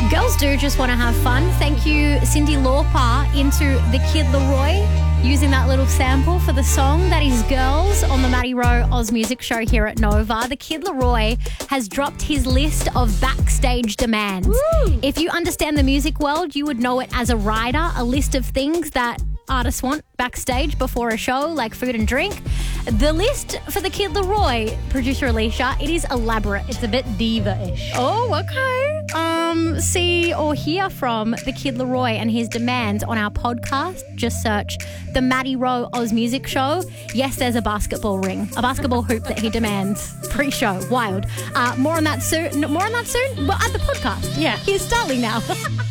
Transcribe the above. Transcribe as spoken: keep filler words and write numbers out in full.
Girls do just want to have fun. Thank you, Cyndi Lauper, into the Kid Laroi, using that little sample for the song that is Girls on the Maddie Rowe Oz Music Show here at Nova. The Kid Laroi has dropped his list of backstage demands. Woo! If you understand the music world, you would know it as a rider, a list of things that artists want backstage before a show, like food and drink. The list for the Kid Laroi, producer Alicia, it is elaborate. It's a bit diva-ish. Oh, okay. Um, see or hear from the Kid Laroi and his demands on our podcast. Just search the Maddie Rowe Oz Music Show. Yes, there's a basketball ring, a basketball hoop that he demands pre-show. Wild. Uh, more on that soon. More on that soon. Well, at the podcast. Yeah. Here's Starling now.